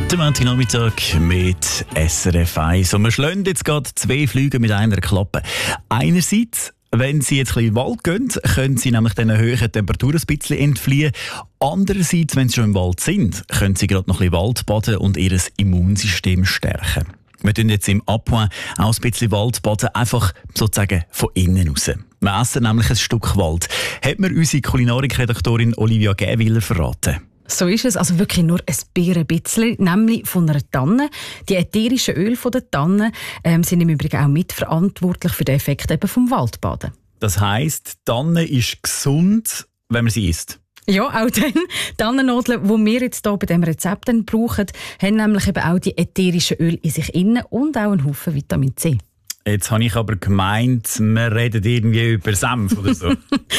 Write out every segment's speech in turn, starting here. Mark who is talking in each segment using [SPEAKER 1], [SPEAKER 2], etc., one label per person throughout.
[SPEAKER 1] Der Nachmittag mit SRF 1. Und wir schlagen jetzt gerade 2 Flüge mit einer Klappe. Einerseits, wenn Sie jetzt ein bisschen in den Wald gehen, können Sie nämlich diesen hohen Temperaturen ein bisschen entfliehen. Andererseits, wenn Sie schon im Wald sind, können Sie gerade noch ein bisschen Waldbaden und Ihr Immunsystem stärken. Wir tun jetzt im Apoin auch ein bisschen Waldbaden, einfach sozusagen von innen raus. Wir essen nämlich ein Stück Wald. Hat mir unsere Kulinarik-Redaktorin Olivia Gähwiller verraten.
[SPEAKER 2] So ist es, also wirklich nur ein bisschen, nämlich von einer Tanne. Die ätherischen Öle von der Tanne sind im Übrigen auch mitverantwortlich für den Effekt eben vom Waldbaden.
[SPEAKER 1] Das heisst, die Tanne ist gesund, wenn man sie isst?
[SPEAKER 2] Ja, auch dann. Tannennadeln, die wir jetzt hier bei diesem Rezept brauchen, haben nämlich eben auch die ätherischen Öle in sich inne und auch einen Haufen Vitamin C.
[SPEAKER 1] Jetzt habe ich aber gemeint, wir reden irgendwie über Senf oder so.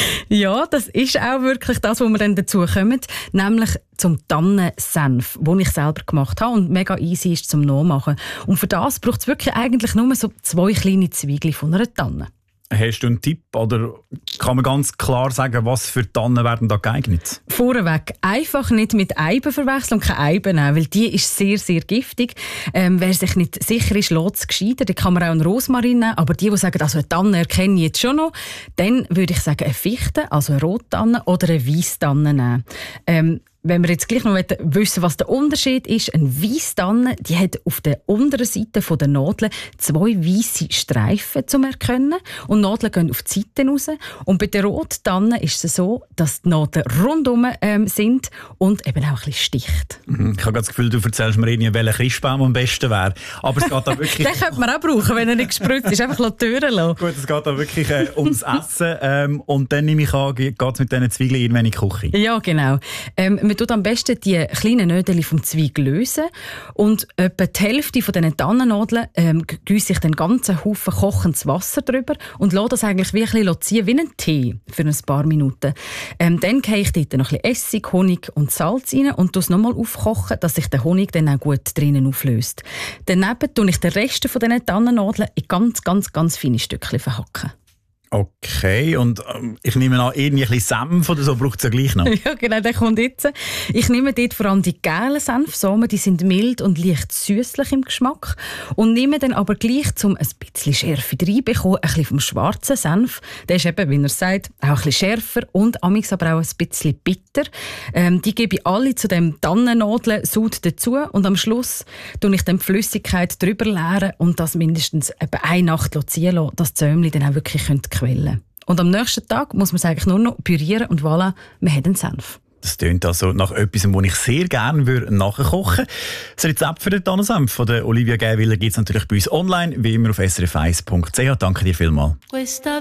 [SPEAKER 2] Ja, das ist auch wirklich das, wo wir dann dazu kommen, nämlich zum Tannensenf, den ich selber gemacht habe und mega easy ist zum Nachmachen. Und für das braucht es wirklich eigentlich nur so 2 kleine Zwiebeln von einer Tanne.
[SPEAKER 1] Hast du einen Tipp oder kann man ganz klar sagen, was für Tannen werden da geeignet?
[SPEAKER 2] Vorweg, einfach nicht mit Eiben verwechseln und keine Eiben nehmen, weil die ist sehr, sehr giftig. Wer sich nicht sicher ist, lässt es gescheiter. Da kann man auch einen Rosmarin nehmen, aber die sagen, also eine Tanne erkenne ich jetzt schon noch, dann würde ich sagen eine Fichte, also eine Rottanne oder eine Weisstanne nehmen. Wenn wir jetzt gleich noch wissen, was der Unterschied ist, eine Weisstanne, die hat auf der unteren Seite der Nadel 2 weisse Streifen zum Erkennen und die Nadeln gehen auf die Seiten raus. Und bei der Rottanne ist es so, dass die Nadeln rundum sind und eben auch ein bisschen sticht.
[SPEAKER 1] Ich habe gerade das Gefühl, du erzählst mir irgendwie, welcher Christbaum am besten wäre. Aber es geht da wirklich...
[SPEAKER 2] Den könnte man auch brauchen, wenn er nicht gespritzt ist. Einfach die Türen lassen.
[SPEAKER 1] Gut, es geht da wirklich ums Essen. Und dann nehme ich an, geht es mit diesen Zwiebeln irgendwann in die Küche.
[SPEAKER 2] Ja, genau. Man tut am besten die kleinen Nödel vom Zweig lösen und etwa die Hälfte von diesen Tannennadeln gieße ich den ganzen Haufen kochendes Wasser drüber und lasse das eigentlich wie ein bisschen ziehen, wie einen Tee für ein paar Minuten. Dann gehe ich dort noch ein bisschen Essig, Honig und Salz rein und tue es nochmal aufkochen, dass sich der Honig dann auch gut drinnen auflöst. Daneben tue ich den Rest von diesen Tannennadeln in ganz, ganz, ganz feine Stückchen verhacken.
[SPEAKER 1] Okay, und ich nehme an, irgendwie ein bisschen Senf oder so braucht es ja gleich noch.
[SPEAKER 2] Ja, genau, der kommt jetzt. Ich nehme dort vor allem die gelben Senfsamen, die sind mild und leicht süßlich im Geschmack. Und nehme dann aber gleich, um ein bisschen Schärfe reinzubekommen, ein bisschen vom schwarzen Senf. Der ist eben, wie er sagt, auch ein bisschen schärfer und amigs aber auch ein bisschen bitter. Die gebe ich alle zu dem Tannennadeln-Sud dazu und am Schluss tue ich dann die Flüssigkeit drüber leeren und das mindestens etwa 1 Nacht ziehen lassen, dass die Zömli dann auch wirklich quellen können. Und am nächsten Tag muss man es eigentlich nur noch pürieren und voilà, man hat einen Senf.
[SPEAKER 1] Das klingt also nach etwas, das ich sehr gerne nachkochen würde. Das Rezept für den Tannensenf von der Olivia Gähwiller gibt es natürlich bei uns online, wie immer auf srf1.ch. Danke dir vielmals.